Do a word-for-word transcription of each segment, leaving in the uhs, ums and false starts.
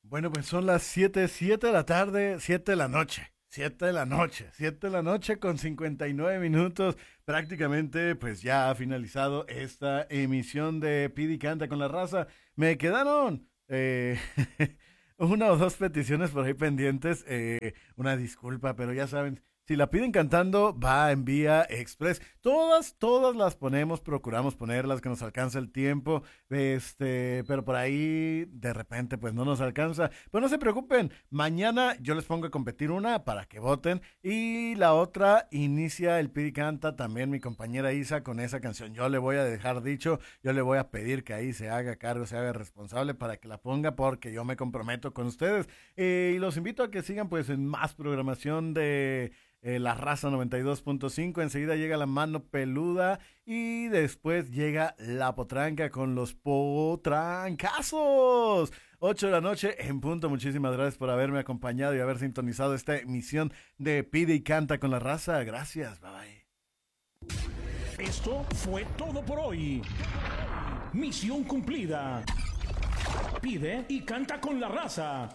Bueno, pues son las siete, siete de la tarde, siete de la noche. Siete de la noche, siete de la noche con cincuenta y nueve minutos. Prácticamente, pues ya ha finalizado esta emisión de Pidi Canta con la Raza. Me quedaron eh, una o dos peticiones por ahí pendientes. Eh, una disculpa, pero ya saben, si la piden cantando, va en vía express. Todas, todas las ponemos, procuramos ponerlas, que nos alcanza el tiempo. Este, pero por ahí de repente pues no nos alcanza. Pero no se preocupen, mañana yo les pongo a competir una para que voten y la otra inicia el Pidi Canta también mi compañera Isa con esa canción. Yo le voy a dejar dicho, yo le voy a pedir que ahí se haga cargo, se haga responsable para que la ponga porque yo me comprometo con ustedes. Eh, y los invito a que sigan pues en más programación de eh, La Raza noventa y dos punto cinco. Enseguida llega La Mano Peluda y después llega La Potranca con los potrancazos. ocho de la noche en punto. Muchísimas gracias por haberme acompañado y haber sintonizado esta emisión de Pide y Canta con la Raza. Gracias, bye bye. Esto fue todo por hoy. Misión cumplida. Pide y canta con la Raza.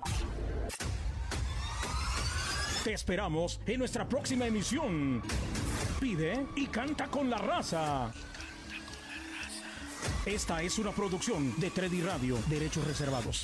Te esperamos en nuestra próxima emisión. Pide y canta con la Raza. Esta es una producción de tres D Radio, derechos reservados.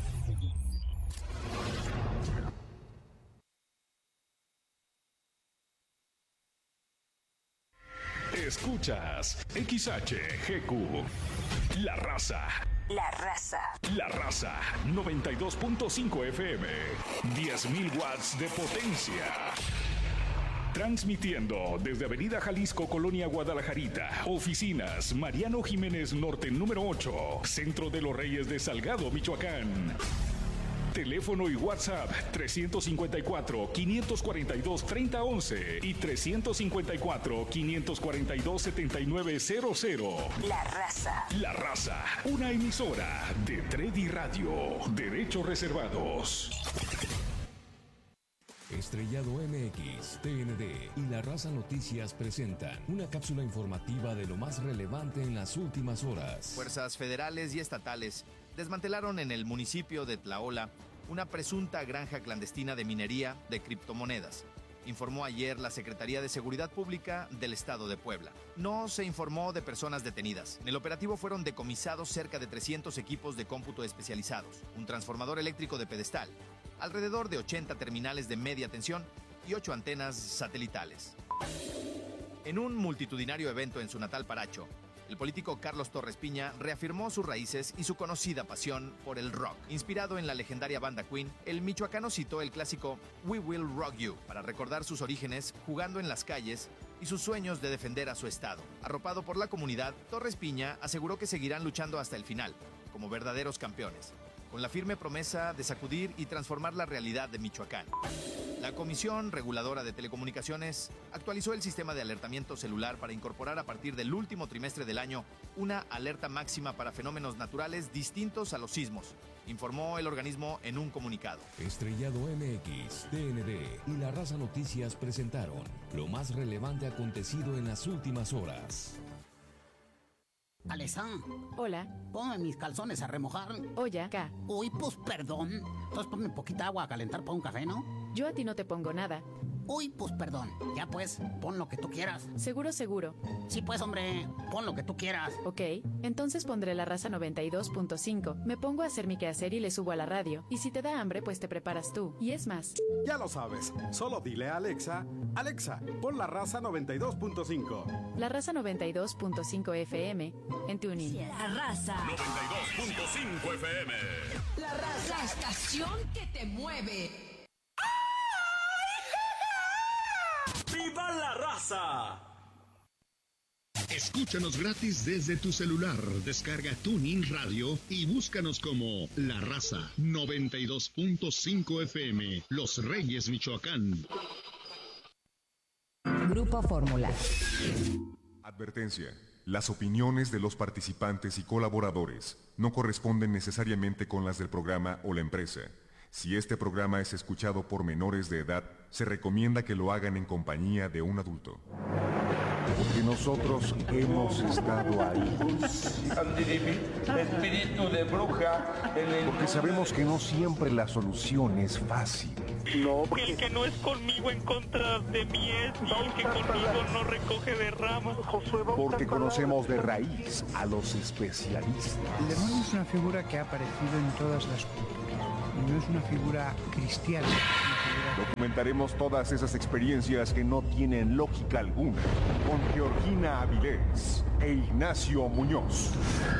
Escuchas X H G Q, La Raza. La Raza. La Raza, noventa y dos punto cinco F M, diez mil watts de potencia. Transmitiendo desde Avenida Jalisco, Colonia Guadalajarita. Oficinas Mariano Jiménez Norte número ocho, Centro de los Reyes de Salgado, Michoacán. Teléfono y WhatsApp trescientos cincuenta y cuatro, quinientos cuarenta y dos, treinta once y trescientos cincuenta y cuatro, quinientos cuarenta y dos, setenta y nueve cero cero. La Raza. La Raza, una emisora de tres D Radio, derechos reservados. Estrellado M X, T N D y La Raza Noticias presentan una cápsula informativa de lo más relevante en las últimas horas. Fuerzas federales y estatales desmantelaron en el municipio de Tlaola una presunta granja clandestina de minería de criptomonedas, informó ayer la Secretaría de Seguridad Pública del Estado de Puebla. No se informó de personas detenidas. En el operativo fueron decomisados cerca de trescientos equipos de cómputo especializados, un transformador eléctrico de pedestal, alrededor de ochenta terminales de media tensión y ocho antenas satelitales. En un multitudinario evento en su natal Paracho, el político Carlos Torres Piña reafirmó sus raíces y su conocida pasión por el rock. Inspirado en la legendaria banda Queen, el michoacano citó el clásico We Will Rock You para recordar sus orígenes jugando en las calles y sus sueños de defender a su estado. Arropado por la comunidad, Torres Piña aseguró que seguirán luchando hasta el final, como verdaderos campeones, con la firme promesa de sacudir y transformar la realidad de Michoacán. La Comisión Reguladora de Telecomunicaciones actualizó el sistema de alertamiento celular para incorporar a partir del último trimestre del año una alerta máxima para fenómenos naturales distintos a los sismos, informó el organismo en un comunicado. Estrellado M X, T N D y La Raza Noticias presentaron lo más relevante acontecido en las últimas horas. Alexa. Hola. Ponme mis calzones a remojar. Oye, acá. Uy, pues perdón. Entonces ponme poquita agua a calentar para un café, ¿no? Yo a ti no te pongo nada. Uy, pues perdón. Ya pues, pon lo que tú quieras. Seguro, seguro. Sí, pues, hombre, pon lo que tú quieras. Ok, entonces pondré La Raza noventa y dos punto cinco. Me pongo a hacer mi quehacer y le subo a la radio. Y si te da hambre, pues te preparas tú. Y es más. Ya lo sabes. Solo dile a Alexa, Alexa, pon La Raza noventa y dos punto cinco. La Raza noventa y dos punto cinco F M en TuneIn. La Raza. noventa y dos punto cinco F M. La Raza. La estación que te mueve. ¡Viva la Raza! Escúchanos gratis desde tu celular. Descarga TuneIn Radio y búscanos como La Raza noventa y dos punto cinco F M, Los Reyes, Michoacán. Grupo Fórmula. Advertencia. Las opiniones de los participantes y colaboradores no corresponden necesariamente con las del programa o la empresa. Si este programa es escuchado por menores de edad, se recomienda que lo hagan en compañía de un adulto. porque nosotros hemos estado ahí. Espíritu de bruja. Porque sabemos que no siempre la solución es fácil. No, el que no es conmigo en contra de mí es, y el que conmigo no recoge de ramas. Porque conocemos de raíz a los especialistas. El demonio es una figura que ha aparecido en todas las culturas. No es una figura cristiana. Es una figura... Documentaremos todas esas experiencias que no tienen lógica alguna con Georgina Avilés e Ignacio Muñoz.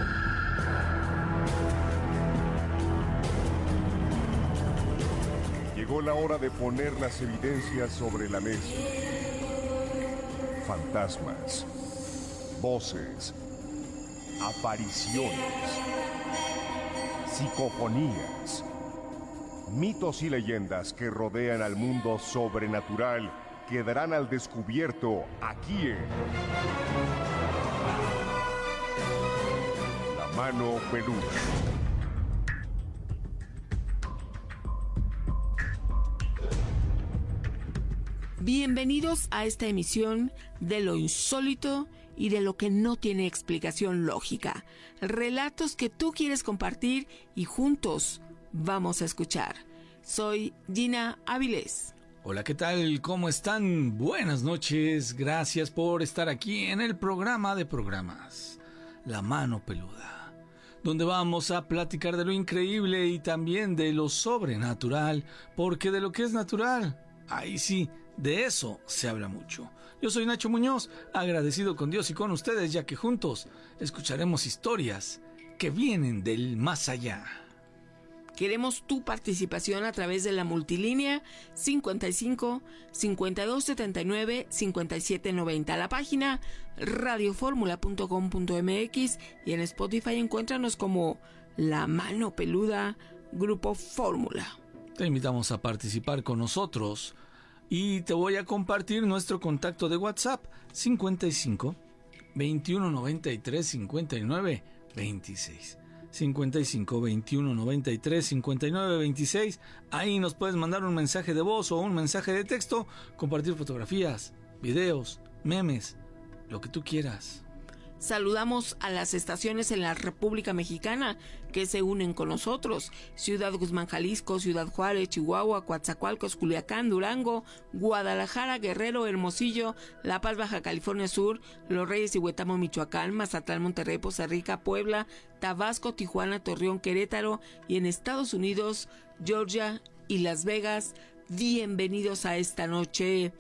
Llegó la hora de poner las evidencias sobre la mesa. Fantasmas, voces, apariciones, psicofonías, mitos y leyendas que rodean al mundo sobrenatural quedarán al descubierto aquí en La Mano Peluda. Bienvenidos a esta emisión de lo insólito y de lo que no tiene explicación lógica. Relatos que tú quieres compartir y juntos vamos a escuchar. Soy Gina Avilés. Hola, ¿qué tal? ¿Cómo están? Buenas noches. Gracias por estar aquí en el programa de programas, La Mano Peluda, donde vamos a platicar de lo increíble y también de lo sobrenatural, porque de lo que es natural, ahí sí, de eso se habla mucho. Yo soy Nacho Muñoz, agradecido con Dios y con ustedes, ya que juntos escucharemos historias que vienen del más allá. Queremos tu participación a través de la multilínea cincuenta y cinco, cincuenta y dos setenta y nueve, cincuenta y siete noventa, la página radio fórmula punto com punto m x y en Spotify encuéntranos como La Mano Peluda, Grupo Fórmula. Te invitamos a participar con nosotros y te voy a compartir nuestro contacto de WhatsApp cincuenta y cinco, veintiuno noventa y tres, cincuenta y nueve, veintiséis. cincuenta y cinco, veintiuno noventa y tres, cincuenta y nueve, veintiséis. Ahí nos puedes mandar un mensaje de voz o un mensaje de texto, compartir fotografías, videos, memes, lo que tú quieras. Saludamos a las estaciones en la República Mexicana que se unen con nosotros: Ciudad Guzmán, Jalisco, Ciudad Juárez, Chihuahua, Coatzacoalcos, Culiacán, Durango, Guadalajara, Guerrero, Hermosillo, La Paz, Baja California Sur, Los Reyes y Huetamo, Michoacán, Mazatlán, Monterrey, Poza Rica, Puebla, Tabasco, Tijuana, Torreón, Querétaro y en Estados Unidos, Georgia y Las Vegas. Bienvenidos a esta noche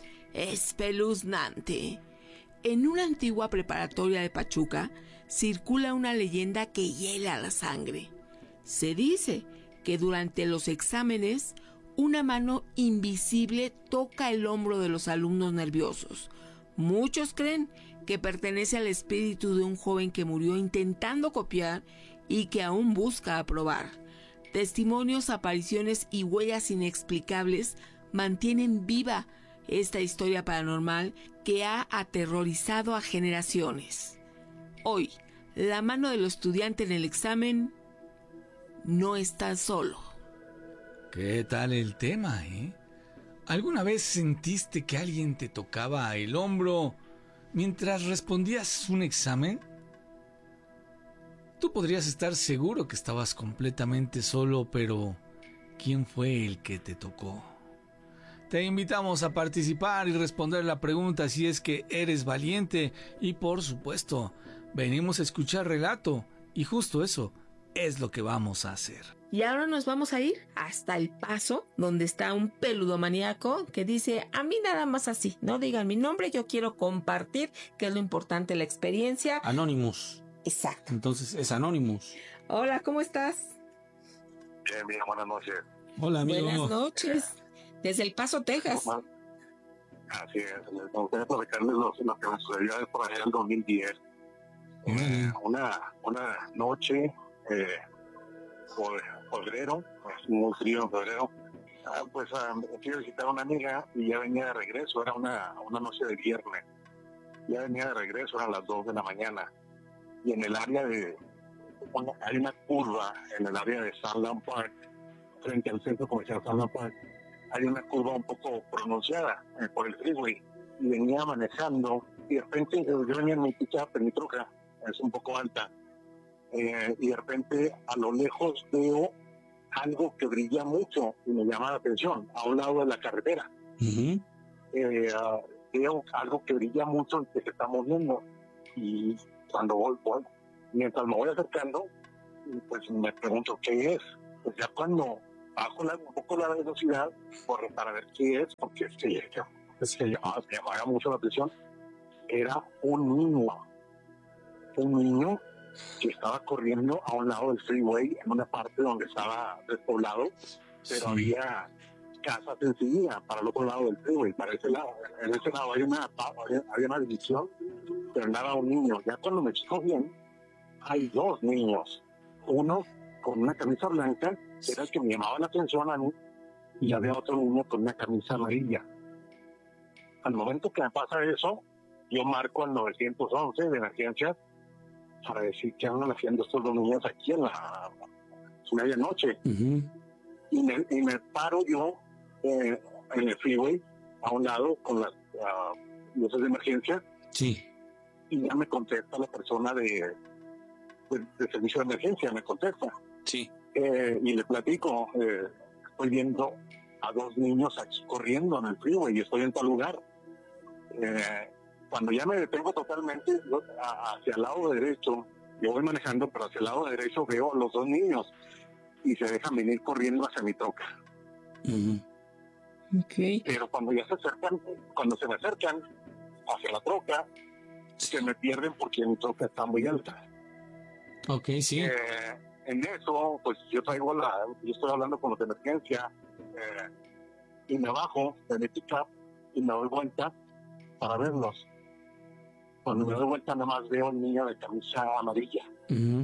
espeluznante. En una antigua preparatoria de Pachuca circula una leyenda que hiela la sangre. Se dice que durante los exámenes una mano invisible toca el hombro de los alumnos nerviosos. Muchos creen que pertenece al espíritu de un joven que murió intentando copiar y que aún busca aprobar. Testimonios, apariciones y huellas inexplicables mantienen viva esta historia paranormal que ha aterrorizado a generaciones. Hoy, la mano del estudiante en el examen no está solo. ¿Qué tal el tema, eh? ¿Alguna vez sentiste que alguien te tocaba el hombro mientras respondías un examen? Tú podrías estar seguro que estabas completamente solo, pero ¿quién fue el que te tocó? Te invitamos a participar y responder la pregunta si es que eres valiente y, por supuesto, venimos a escuchar relato y justo eso es lo que vamos a hacer. Y ahora nos vamos a ir hasta El Paso, donde está un peludomaníaco que dice: a mí nada más así, no digan mi nombre, yo quiero compartir, que es lo importante, la experiencia. Anonymous. Exacto. Entonces es Anonymous. Hola, ¿cómo estás? Bien, bien, buenas noches. Hola, amigo. Buenas noches. Desde El Paso, Texas. Así es, les gustaría platicarles lo, lo que me sucedió por allá en el dos mil diez. Eh, una, una noche, eh, por febrero, es muy frío en febrero, ah, pues ah, fui a visitar a una amiga y ya venía de regreso, era una, una noche de viernes. Ya venía de regreso, eran las dos de la mañana. Y en el área de, una, hay una curva en el área de Sunland Park, frente al centro comercial Sunland Park, hay una curva un poco pronunciada eh, por el freeway, y venía manejando y de repente yo venía en mi pickup, en mi troca, es un poco alta, eh, y de repente a lo lejos veo algo que brilla mucho y me llama la atención, a un lado de la carretera. Uh-huh. Eh, uh, veo algo que brilla mucho y que se está moviendo, y cuando voy, voy mientras me voy acercando, pues me pregunto qué es. Pues ya cuando bajo la, un poco la velocidad por, para ver qué es, porque es que, es que llamaba, me llamaba mucho la atención, era un niño, un niño que estaba corriendo a un lado del freeway, en una parte donde estaba despoblado, pero sí. había casas enseguida para el otro lado del freeway, para ese lado. En ese lado había una, había, había una división, pero nada, un niño. Ya cuando me fijo bien, hay dos niños. Uno con una camisa blanca, que era el que me llamaba la atención a mí, y había otro niño con una camisa amarilla. Al momento que me pasa eso, yo marco al nueve once de emergencia para decir que andan haciendo estos dos niños aquí en la medianoche. Uh-huh. Y, me, y me paro yo eh, en el freeway a un lado con las uh, luces de emergencia. Sí. Y ya me contesta la persona de, de, de servicio de emergencia, me contesta. Sí. Eh, y le platico, eh, estoy viendo a dos niños aquí corriendo en el freeway y estoy en tal lugar. Eh, cuando ya me detengo totalmente, yo, a, hacia el lado derecho, yo voy manejando, pero hacia el lado derecho veo a los dos niños y se dejan venir corriendo hacia mi troca. Uh-huh. Okay. Pero cuando ya se acercan, cuando se me acercan hacia la troca, se me pierden porque mi troca está muy alta. Ok, sí. Eh, en eso, pues yo traigo la, yo estoy hablando con los de emergencia, eh, y me bajo de mi pickup y me doy vuelta para verlos. Cuando me doy vuelta nada más veo un niño de camisa amarilla. Uh-huh.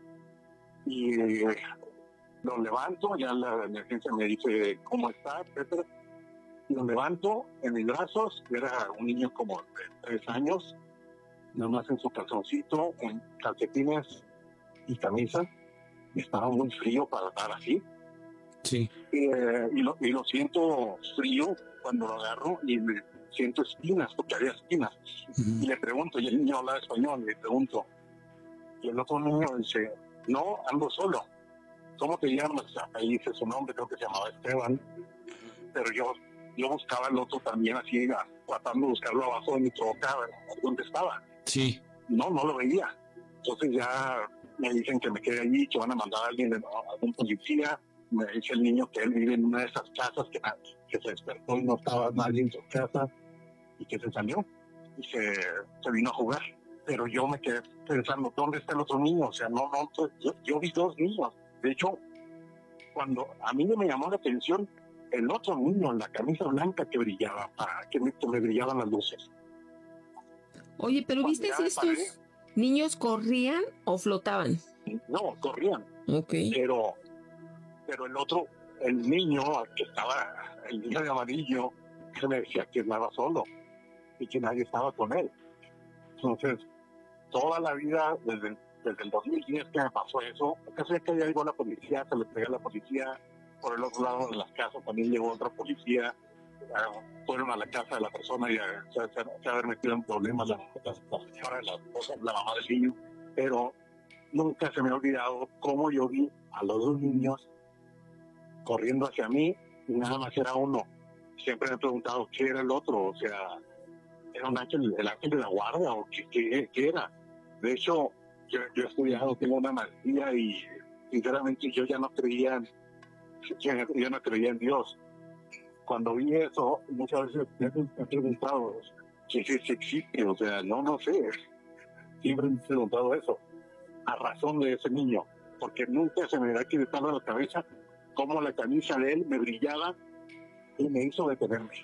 Y eh, lo levanto, ya la emergencia me dice cómo está, etcétera. Y lo levanto en mis brazos, era un niño como de tres años, nada más en su calzoncito, en calcetines y camisa. Estaba muy frío para estar así. Sí. Eh, y, lo, y lo siento frío cuando lo agarro y me siento espinas, porque había espinas. Uh-huh. Y le pregunto, y el niño habla español, le pregunto. Y el otro niño dice, no, ando solo. ¿Cómo te llamas? Ahí dice su nombre, creo que se llamaba Esteban. Pero yo, yo buscaba al otro también así, tratando de buscarlo abajo de mi troca, ¿dónde estaba? Sí. No, no lo veía. Entonces ya me dicen que me quede allí, que van a mandar a alguien, a algún policía. Me dice el niño que él vive en una de esas casas, que, que se despertó y no estaba nadie en su casa, y que se salió y se, se vino a jugar. Pero yo me quedé pensando, ¿dónde está el otro niño? O sea, no, no, yo, yo vi dos niños. De hecho, cuando a mí me llamó la atención el otro niño en la camisa blanca que brillaba, para que me, que me brillaban las luces. Oye, pero Cuando ¿viste si estos paré, niños corrían o flotaban? No, corrían. Ok. Pero, pero el otro, el niño que estaba, el niño de amarillo, que me decía que andaba solo y que nadie estaba con él. Entonces, toda la vida, desde, desde el dos mil diez que me pasó eso, casi que ya llegó la policía, se le entregué a la policía, por el otro lado de las casas también llegó otra policía, uh, fueron a la casa de la persona y uh, se, se, se haber metido en problemas la, la, la señora, la, la mamá del niño, pero nunca se me ha olvidado cómo yo vi a los dos niños corriendo hacia mí y nada más era uno. Siempre me he preguntado qué era el otro, o sea, ¿era un ángel, el ángel de la guardia o qué, qué, qué era? De hecho, yo, yo he estudiado, tengo una maestría y sinceramente yo ya no creía, yo ya no creía en Dios. Cuando vi eso, muchas veces me he preguntado si existe, o sea, no, no sé. Siempre me he preguntado eso, a razón de ese niño, porque nunca se me da que quitarle la cabeza cómo la camisa de él me brillaba y me hizo detenerme.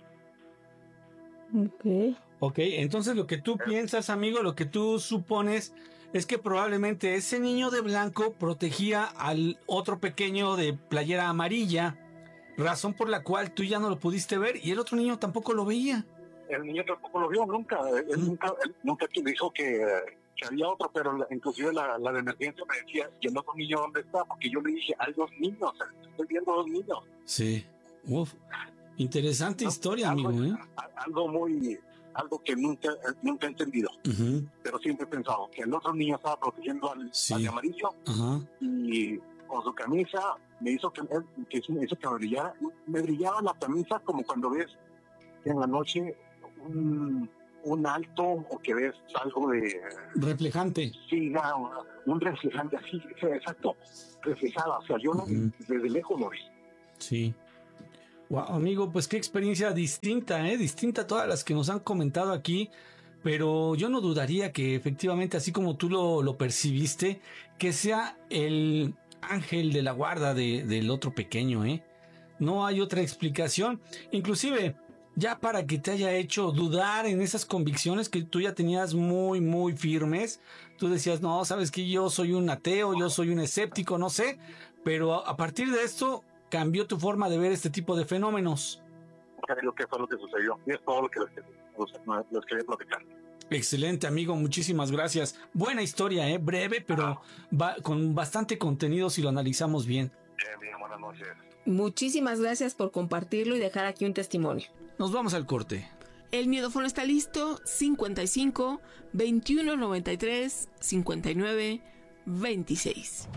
Ok. Ok, entonces lo que tú piensas, amigo, lo que tú supones es que probablemente ese niño de blanco protegía al otro pequeño de playera amarilla, razón por la cual tú ya no lo pudiste ver y el otro niño tampoco lo veía. El niño tampoco lo vio nunca, él ¿Mm? nunca, él nunca dijo que, que había otro, pero la, inclusive la, la de emergencia me decía, ¿y el otro niño dónde está? Porque yo le dije, hay dos niños, estoy viendo dos niños. Sí, uf, interesante no, historia, algo, amigo, ¿eh? Algo muy, algo que nunca, nunca he entendido. Uh-huh. Pero siempre he pensado que el otro niño estaba protegiendo al, Sí. al de amarillo Ajá. y con su camisa me hizo que, que, me hizo que me brillara. Me brillaba la camisa como cuando ves en la noche un, un alto o que ves algo de... Reflejante. Sí, ya, un reflejante así, sí, exacto, reflejada. O sea, yo no, Ujú. desde lejos lo vi. Sí. Wow, amigo, pues qué experiencia distinta, ¿eh? Distinta a todas las que nos han comentado aquí. Pero yo no dudaría que efectivamente, así como tú lo, lo percibiste, que sea el ángel de la guarda de, del otro pequeño, ¿eh? No hay otra explicación. Inclusive, ya para que te haya hecho dudar en esas convicciones que tú ya tenías muy, muy firmes. Tú decías, no, sabes que yo soy un ateo, yo soy un escéptico, no sé. Pero a partir de esto, cambió tu forma de ver este tipo de fenómenos. Creo que fue lo que sucedió. Y es todo lo que les, les, les quería platicar. Excelente, amigo, muchísimas gracias. Buena historia, ¿eh? Breve, pero va, con bastante contenido si lo analizamos bien. Bien, bien, buenas noches. Muchísimas gracias por compartirlo y dejar aquí un testimonio. Nos vamos al corte. El miedófono está listo. cincuenta y cinco, veintiuno noventa y tres, cincuenta y nueve, veintiséis.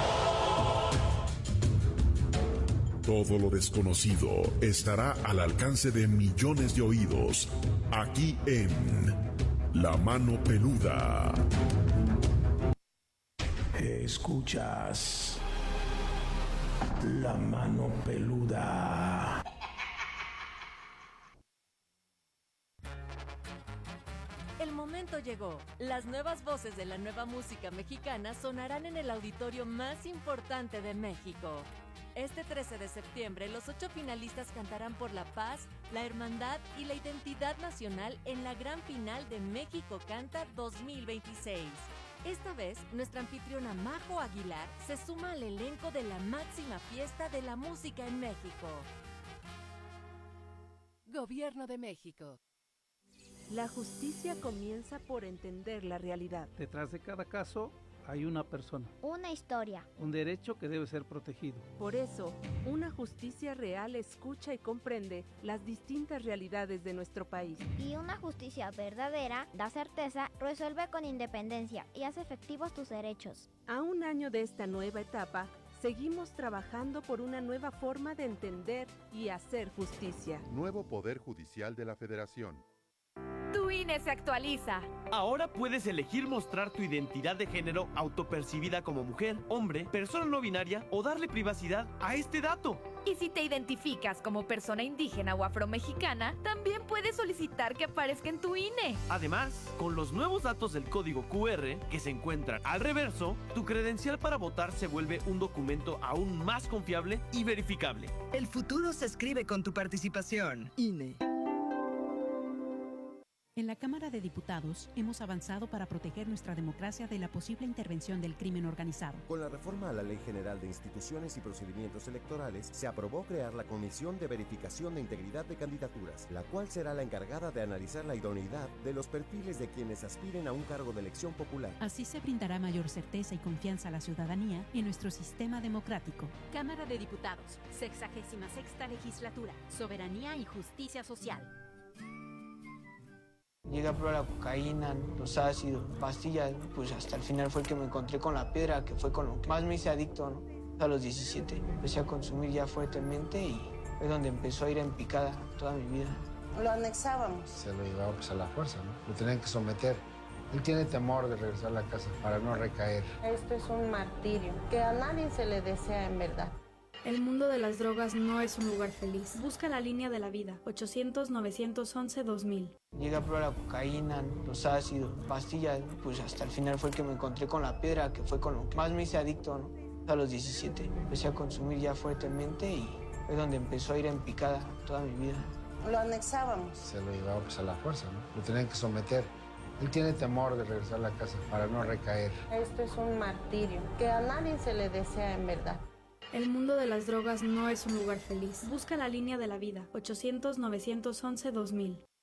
Todo lo desconocido estará al alcance de millones de oídos, aquí en La Mano Peluda. Escuchas La Mano Peluda. El momento llegó. Las nuevas voces de la nueva música mexicana sonarán en el auditorio más importante de México. Este trece de septiembre, los ocho finalistas cantarán por la paz, la hermandad y la identidad nacional en la gran final de México Canta dos mil veintiséis. Esta vez, nuestra anfitriona Majo Aguilar se suma al elenco de la máxima fiesta de la música en México. Gobierno de México. La justicia comienza por entender la realidad. Detrás de cada caso hay una persona. Una historia. Un derecho que debe ser protegido. Por eso, una justicia real escucha y comprende las distintas realidades de nuestro país. Y una justicia verdadera da certeza, resuelve con independencia y hace efectivos tus derechos. A un año de esta nueva etapa, seguimos trabajando por una nueva forma de entender y hacer justicia. Nuevo Poder Judicial de la Federación. Tu I N E se actualiza. Ahora puedes elegir mostrar tu identidad de género autopercibida como mujer, hombre, persona no binaria o darle privacidad a este dato. Y si te identificas como persona indígena o afromexicana, también puedes solicitar que aparezca en tu I N E. Además, con los nuevos datos del código Q R que se encuentran al reverso, tu credencial para votar se vuelve un documento aún más confiable y verificable. El futuro se escribe con tu participación. I N E. En la Cámara de Diputados hemos avanzado para proteger nuestra democracia de la posible intervención del crimen organizado. Con la reforma a la Ley General de Instituciones y Procedimientos Electorales, se aprobó crear la Comisión de Verificación de Integridad de Candidaturas, la cual será la encargada de analizar la idoneidad de los perfiles de quienes aspiren a un cargo de elección popular. Así se brindará mayor certeza y confianza a la ciudadanía en nuestro sistema democrático. Cámara de Diputados, sexagésima sexta legislatura, soberanía y justicia social. Llegué a probar la cocaína, los ácidos, pastillas, pues hasta el final fue el que me encontré con la piedra, que fue con lo que más me hice adicto, ¿no? A los diecisiete empecé a consumir ya fuertemente y fue donde empezó a ir en picada toda mi vida. Lo anexábamos. Se lo llevaba pues a la fuerza, ¿no? Lo tenían que someter. Él tiene temor de regresar a la casa para no recaer. Esto es un martirio que a nadie se le desea en verdad. El mundo de las drogas no es un lugar feliz. Busca la línea de la vida. ochocientos, novecientos once, dos mil. Llegué a probar la cocaína, los ácidos, pastillas, pues hasta el final fue el que me encontré con la piedra, que fue con lo que más me hice adicto, ¿no? A los diecisiete empecé a consumir ya fuertemente y fue donde empezó a ir en picada toda mi vida. Lo anexábamos. Se lo llevaba pues a la fuerza, ¿no? Lo tenían que someter. Él tiene temor de regresar a la casa para no recaer. Esto es un martirio que a nadie se le desea en verdad. El mundo de las drogas no es un lugar feliz. Busca la línea de la vida. ochocientos, novecientos once, dos mil.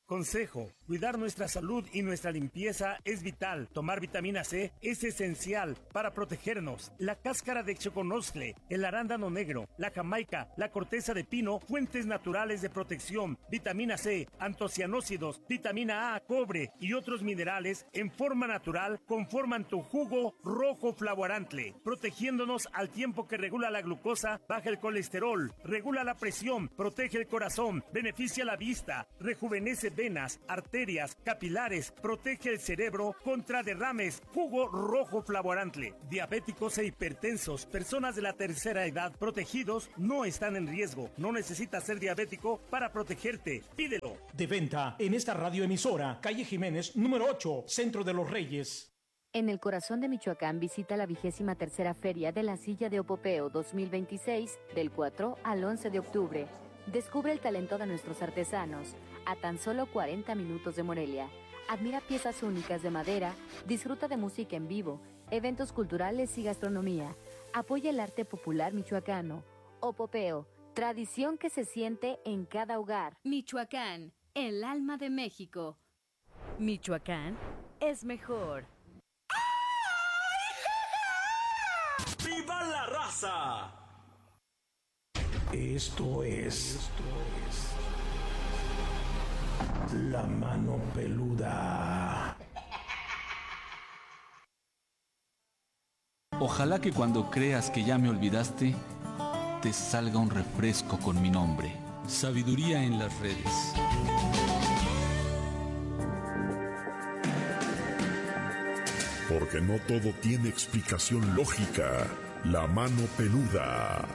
Consejo: cuidar nuestra salud y nuestra limpieza es vital. Tomar vitamina C es esencial para protegernos. La cáscara de choconostle, el arándano negro, la jamaica, la corteza de pino, fuentes naturales de protección. Vitamina C, antocianócidos, vitamina A, cobre y otros minerales en forma natural conforman tu jugo rojo Flavorantle, protegiéndonos al tiempo que regula la glucosa, baja el colesterol, regula la presión, protege el corazón, beneficia la vista, rejuvenece venas, arterias, capilares, protege el cerebro contra derrames. Jugo rojo Flavorantle. Diabéticos e hipertensos, personas de la tercera edad protegidos no están en riesgo. No necesitas ser diabético para protegerte. Pídelo. De venta en esta radioemisora, calle Jiménez, número ocho, Centro de los Reyes. En el corazón de Michoacán visita la vigésima tercera Feria de la Silla de Opopeo dos mil veintiséis del cuatro al once de octubre. Descubre el talento de nuestros artesanos a tan solo cuarenta minutos de Morelia. Admira piezas únicas de madera, disfruta de música en vivo, eventos culturales y gastronomía. Apoya el arte popular michoacano. Opopeo, tradición que se siente en cada hogar. Michoacán, el alma de México. Michoacán es mejor. ¡Viva la raza! Esto es, Esto es La Mano Peluda. Ojalá que cuando creas que ya me olvidaste, te salga un refresco con mi nombre. Sabiduría en las redes. Porque no todo tiene explicación lógica. La Mano Peluda.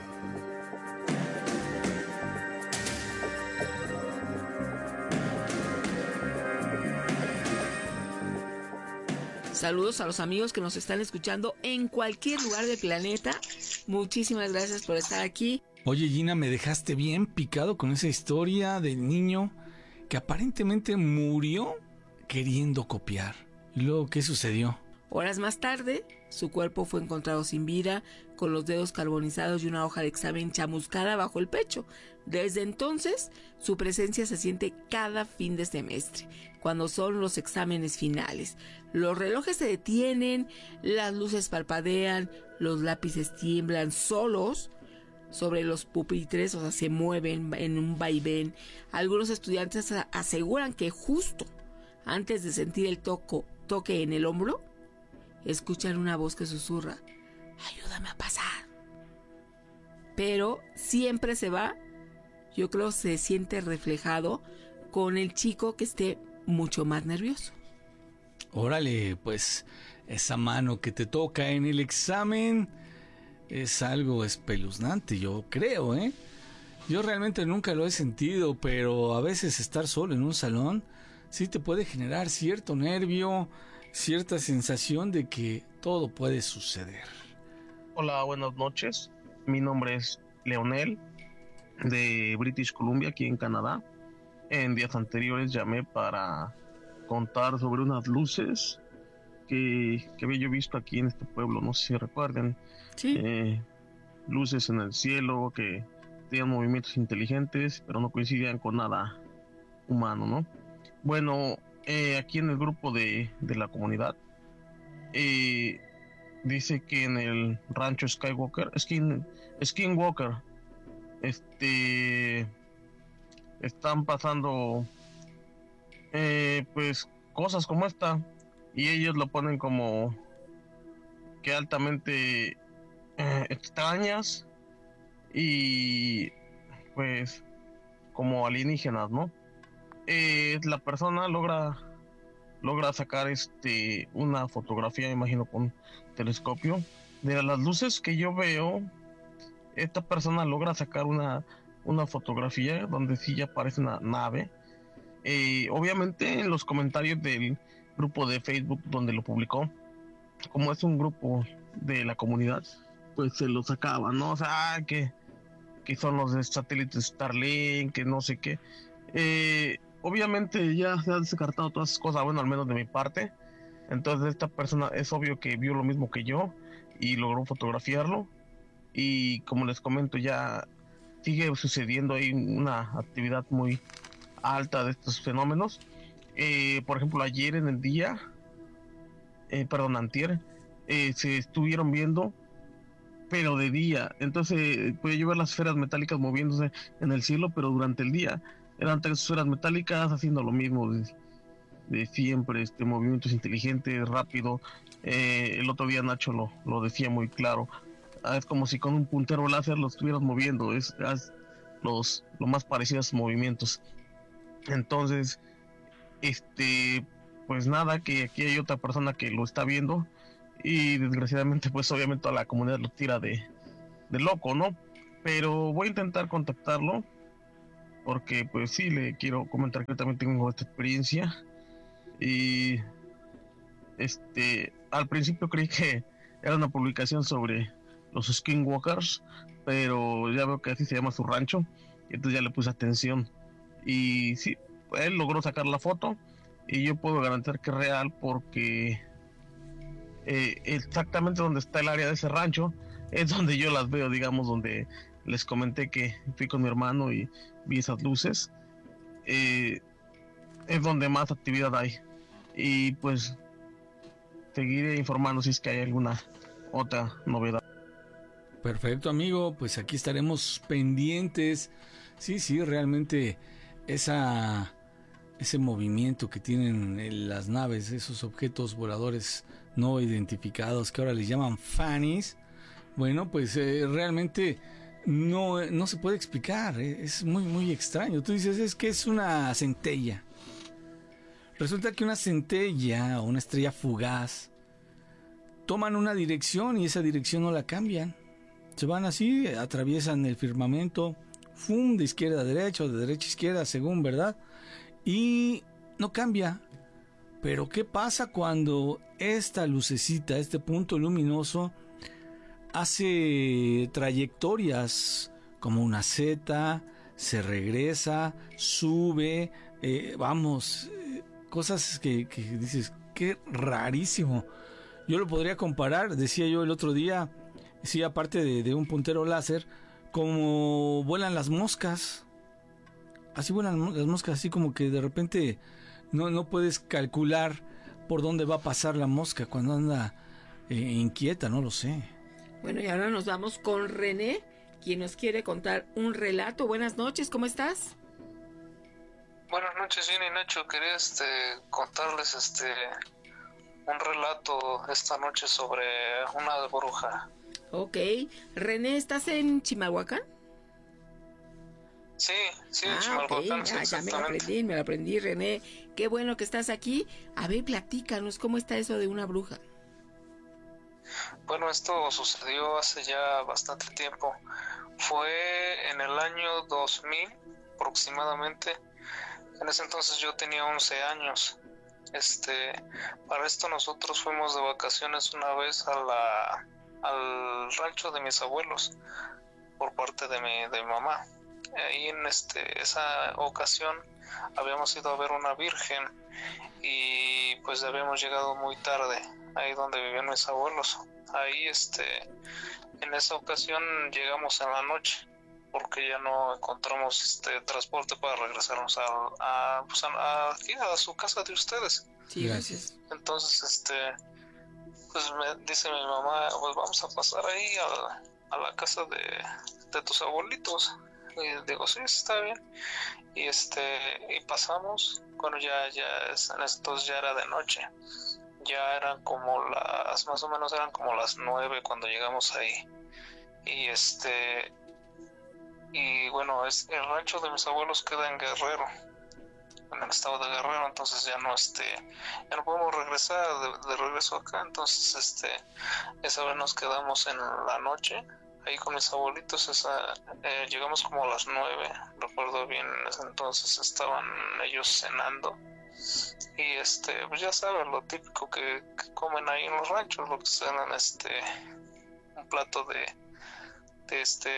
Saludos a los amigos que nos están escuchando en cualquier lugar del planeta. Muchísimas gracias por estar aquí. Oye, Gina, me dejaste bien picado con esa historia del niño que aparentemente murió queriendo copiar. ¿Y luego qué sucedió? Horas más tarde, su cuerpo fue encontrado sin vida, con los dedos carbonizados y una hoja de examen chamuscada bajo el pecho. Desde entonces, su presencia se siente cada fin de semestre, cuando son los exámenes finales. Los relojes se detienen, las luces parpadean, los lápices tiemblan solos sobre los pupitres, o sea, se mueven en un vaivén. Algunos estudiantes aseguran que justo antes de sentir el toco, toque en el hombro, escuchan una voz que susurra: ayúdame a pasar. Pero siempre se va, yo creo se siente reflejado con el chico que esté mucho más nervioso. Órale, pues esa mano que te toca en el examen es algo espeluznante, yo creo, ¿eh? Yo realmente nunca lo he sentido, pero a veces estar solo en un salón sí te puede generar cierto nervio, cierta sensación de que todo puede suceder. Hola, buenas noches. Mi nombre es Leonel, de British Columbia, aquí en Canadá. En días anteriores llamé para contar sobre unas luces que, que había yo visto aquí en este pueblo, no sé si recuerden. Sí. Eh, luces en el cielo que tenían movimientos inteligentes, pero no coincidían con nada humano, ¿no? Bueno, eh, aquí en el grupo de, de la comunidad eh, dice que en el rancho Skywalker, Skin, Skinwalker, este, están pasando eh, pues cosas como esta, y ellos lo ponen como que altamente eh, extrañas y pues como alienígenas, ¿no? Eh, la persona logra logra sacar este una fotografía, me imagino con telescopio, de las luces que yo veo. Esta persona logra sacar una una fotografía donde sí ya aparece una nave. Eh, obviamente en los comentarios del grupo de Facebook donde lo publicó, como es un grupo de la comunidad, pues se lo sacaba, ¿no? O sea, ah, que, que son los de satélites Starlink, que no sé qué. Eh, obviamente ya se han descartado todas esas cosas, bueno, al menos de mi parte. Entonces esta persona es obvio que vio lo mismo que yo y logró fotografiarlo. Y como les comento, ya sigue sucediendo ahí una actividad muy alta de estos fenómenos. Eh, por ejemplo, ayer en el día, eh, perdón, antier, eh, se estuvieron viendo, pero de día. Entonces puede yo ver las esferas metálicas moviéndose en el cielo, pero durante el día eran tres esferas metálicas haciendo lo mismo de, de siempre, este movimientos inteligentes, rápido. Eh, el otro día Nacho lo, lo decía muy claro. Ah, es como si con un puntero láser lo estuvieras moviendo. Es, es los lo más parecido a esos movimientos. Entonces, este, pues nada, que aquí hay otra persona que lo está viendo y desgraciadamente pues obviamente toda la comunidad lo tira de, de loco, ¿no? Pero voy a intentar contactarlo porque pues sí le quiero comentar que yo también tengo esta experiencia. Y este, al principio creí que era una publicación sobre los skinwalkers, pero ya veo que así se llama su rancho, y entonces ya le puse atención. Y sí, él logró sacar la foto y yo puedo garantizar que es real porque eh, exactamente donde está el área de ese rancho es donde yo las veo, digamos, donde les comenté que fui con mi hermano y vi esas luces. Eh, es donde más actividad hay, y pues seguiré informando si es que hay alguna otra novedad. Perfecto, amigo, pues aquí estaremos pendientes. Sí, sí, realmente esa ese movimiento que tienen en las naves, esos objetos voladores no identificados que ahora les llaman FANIs, bueno, pues eh, realmente no, no se puede explicar, eh, es muy muy extraño. Tú dices, es que es una centella. Resulta que una centella o una estrella fugaz toman una dirección y esa dirección no la cambian. Se van así, atraviesan el firmamento, ¡fum!, de izquierda a derecha o de derecha a izquierda, según, ¿verdad? Y no cambia. Pero ¿qué pasa cuando esta lucecita, este punto luminoso, hace trayectorias como una Z, se regresa, sube, eh, vamos, eh, cosas que, que dices, qué rarísimo. Yo lo podría comparar, decía yo el otro día, sí, aparte de, de un puntero láser, como vuelan las moscas. Así vuelan las moscas, así como que de repente no, no puedes calcular por dónde va a pasar la mosca cuando anda eh, inquieta, no lo sé. Bueno, y ahora nos vamos con René, quien nos quiere contar un relato. Buenas noches, ¿cómo estás? Buenas noches, Jenny y Nacho. Quería este, contarles este un relato esta noche sobre una bruja. Ok. René, ¿estás en Chimalhuacán? Sí, sí, en ah, Chimalhuacán, okay. sí, ah, ya me lo aprendí, me lo aprendí, René. Qué bueno que estás aquí. A ver, platícanos, ¿cómo está eso de una bruja? Bueno, esto sucedió hace ya bastante tiempo. Fue en el año dos mil aproximadamente. En ese entonces yo tenía once años. Este, para esto nosotros fuimos de vacaciones una vez a la, al rancho de mis abuelos por parte de mi, de mi mamá. Ahí en este, esa ocasión habíamos ido a ver una virgen y pues habíamos llegado muy tarde ahí donde vivían mis abuelos. Ahí este, en esa ocasión llegamos en la noche porque ya no encontramos este transporte para regresarnos a, a, pues a, a, aquí a su casa de ustedes. Sí, gracias. Entonces este, pues me dice mi mamá, pues vamos a pasar ahí a, a la casa de, de tus abuelitos. Y digo, sí, está bien. Y este, y pasamos, bueno, ya, ya, en estos ya era de noche. Ya eran como las, más o menos eran como las nueve cuando llegamos ahí. Y este, y bueno, es, el rancho de mis abuelos queda en Guerrero, en el estado de Guerrero, entonces ya no, este, ya no podemos regresar de, de regreso acá. Entonces, este, esa vez nos quedamos en la noche ahí con mis abuelitos. Esa, eh, llegamos como a las nueve, recuerdo bien, en ese entonces estaban ellos cenando y este, pues ya saben lo típico que, que comen ahí en los ranchos, lo que cenan, este, un plato de, de este,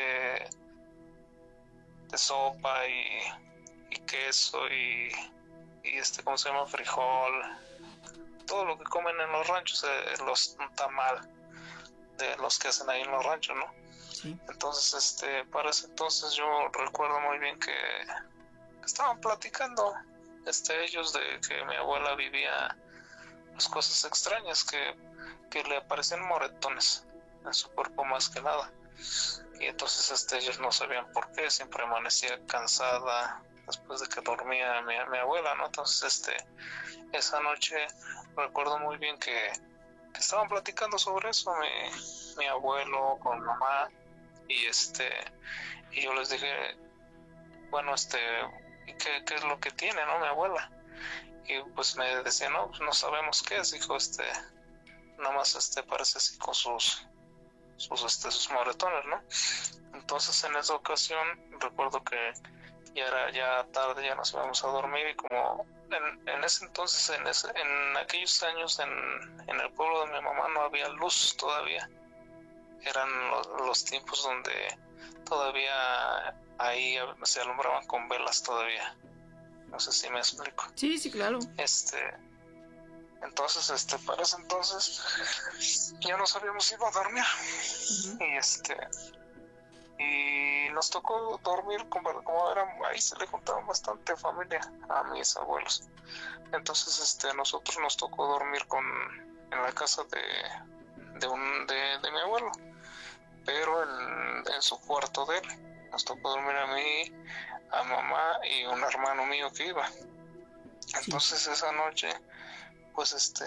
de sopa y, y queso y, y este, ¿cómo se llama? Frijol, todo lo que comen en los ranchos, eh, los un tamal de los que hacen ahí en los ranchos, ¿no? Sí. Entonces, este, para ese entonces yo recuerdo muy bien que estaban platicando este, ellos de que mi abuela vivía pues, cosas extrañas, que, que le aparecían moretones en su cuerpo más que nada. Y entonces este, ellos no sabían por qué, siempre amanecía cansada después de que dormía mi, mi abuela, ¿no? Entonces este, esa noche recuerdo muy bien que, que estaban platicando sobre eso, mi, mi abuelo con mamá, y este y yo les dije, bueno, este, ¿qué, qué es lo que tiene, no, mi abuela? Y pues me decía, no, pues no sabemos qué es, dijo, este, nada más este parece así con sus sus este sus moretones, ¿no? Entonces en esa ocasión recuerdo que ya era ya tarde, ya nos íbamos a dormir, y como en, en ese entonces, en ese, en aquellos años en, en el pueblo de mi mamá no había luz todavía, eran los, los tiempos donde todavía ahí se alumbraban con velas todavía, no sé si me explico. Sí, sí, claro. Este, entonces, este, para ese entonces ya nos habíamos ido a dormir, uh-huh. y este, y nos tocó dormir como, como era, ahí se le juntaban bastante familia a mis abuelos. Entonces, este, nosotros nos tocó dormir con en la casa de de un de, de mi abuelo, pero en, en su cuarto de él. Nos tocó dormir a mí, a mamá y un hermano mío que iba. Entonces sí. Esa noche, pues este,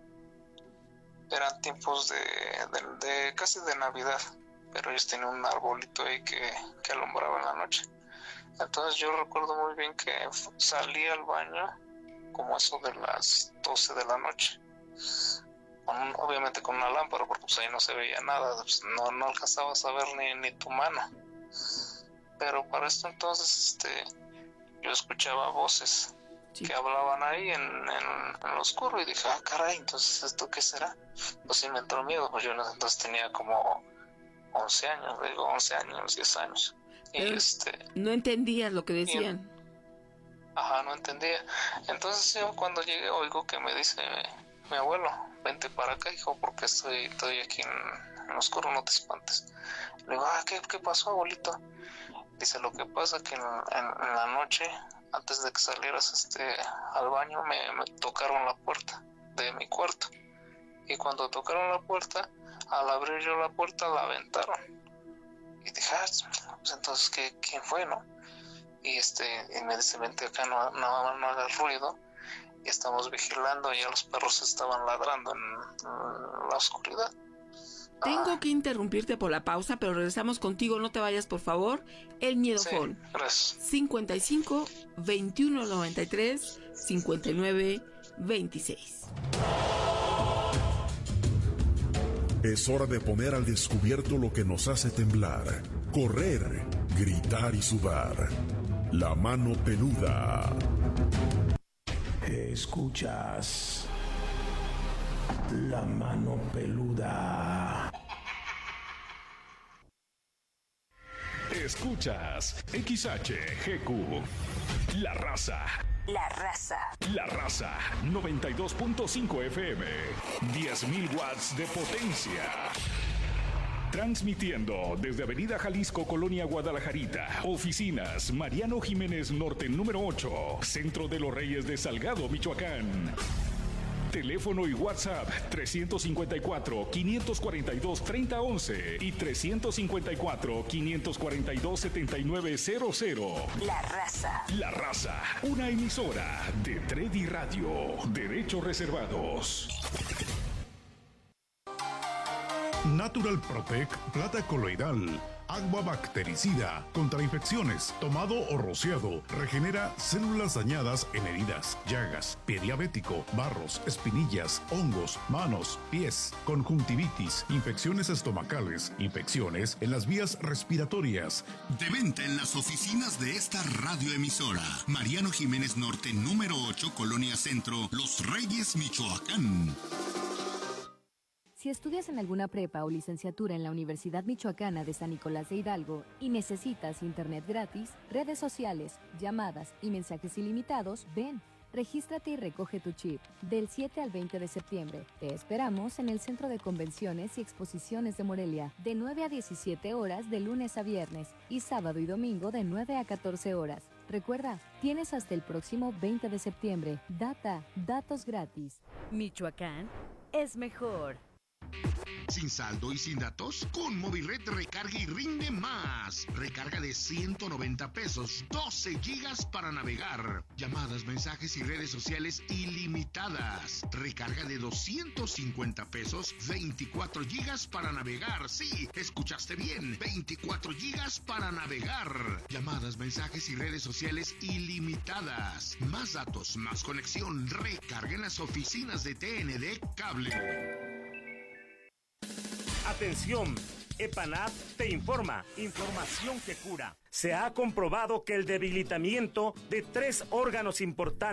eran tiempos de, de, de casi de Navidad, pero ellos tenían un arbolito ahí que, que alumbraba en la noche. Entonces yo recuerdo muy bien que salí al baño como eso de las doce de la noche. Con, obviamente con una lámpara, porque pues ahí no se veía nada, pues no, no alcanzabas a ver ni, ni tu mano. Pero para esto entonces este, yo escuchaba voces sí. que hablaban ahí en, en, en lo oscuro, y dije, ah, caray, entonces ¿esto qué será? Pues sí me entró miedo, pues yo entonces tenía como once años, digo once años, diez años. Y Pero este... no entendías lo que decían. Y, ajá, no entendía. Entonces yo cuando llegué oigo que me dice mi abuelo, vente para acá, hijo, porque estoy, estoy aquí en, en lo oscuro, no te espantes. Le digo, ah, ¿qué, qué pasó, abuelito? Dice, lo que pasa que en, en, en la noche, antes de que salieras este al baño, me, me tocaron la puerta de mi cuarto. Y cuando tocaron la puerta, al abrir yo la puerta, la aventaron. Y dije, ah, pues entonces, ¿qué, ¿quién fue, no? Y este, y me dice, vente acá, no, no, no hagas ruido. Y estamos vigilando, y ya los perros estaban ladrando en, en la oscuridad. Tengo ah. que interrumpirte por la pausa, pero regresamos contigo, no te vayas, por favor. El Miedofón. Sí, gracias. cincuenta y cinco, veintiuno noventa y tres, cincuenta y nueve, veintiséis. Es hora de poner al descubierto lo que nos hace temblar, correr, gritar y sudar. La mano peluda. Escuchas La Mano Peluda. Escuchas X H G Q, La Raza. La Raza. La Raza, noventa y dos punto cinco F M, diez mil watts de potencia. Transmitiendo desde Avenida Jalisco, Colonia Guadalajarita. Oficinas Mariano Jiménez Norte número ocho, Centro de los Reyes de Salgado, Michoacán. Teléfono y WhatsApp trescientos cincuenta y cuatro, quinientos cuarenta y dos, treinta once y trescientos cincuenta y cuatro, quinientos cuarenta y dos, setenta y nueve cero cero. La Raza. La Raza, una emisora de Tredi Radio. Derechos reservados. Natural Protect, plata coloidal, agua bactericida contra infecciones, tomado o rociado, regenera células dañadas en heridas, llagas, pie diabético, barros, espinillas, hongos, manos, pies, conjuntivitis, infecciones estomacales, infecciones en las vías respiratorias. De venta en las oficinas de esta radioemisora. Mariano Jiménez Norte número ocho, Colonia Centro, Los Reyes, Michoacán. Si estudias en alguna prepa o licenciatura en la Universidad Michoacana de San Nicolás de Hidalgo y necesitas internet gratis, redes sociales, llamadas y mensajes ilimitados, ven, regístrate y recoge tu chip. Del siete al veinte de septiembre, te esperamos en el Centro de Convenciones y Exposiciones de Morelia, de nueve a diecisiete horas de lunes a viernes y sábado y domingo de nueve a catorce horas. Recuerda, tienes hasta el próximo veinte de septiembre. Data, datos gratis. Michoacán es mejor. ¿Sin saldo y sin datos? Con Movilred recarga y rinde más. Recarga de ciento noventa pesos, doce gigas para navegar. Llamadas, mensajes y redes sociales ilimitadas. Recarga de doscientos cincuenta pesos, veinticuatro gigas para navegar. Sí, escuchaste bien, veinticuatro gigas para navegar. Llamadas, mensajes y redes sociales ilimitadas. Más datos, más conexión. Recarga en las oficinas de T N D Cable. Atención, EPANAP te informa, información que cura. Se ha comprobado que el debilitamiento de tres órganos importantes